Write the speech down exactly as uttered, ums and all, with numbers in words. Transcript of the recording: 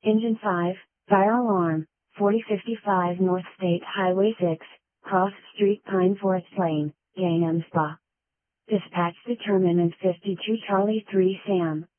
Engine five, fire alarm, forty fifty-five North State Highway six, Cross Street Pine Forest Lane, Gangnam Spa. Dispatch determinant fifty-two Charlie three Sam.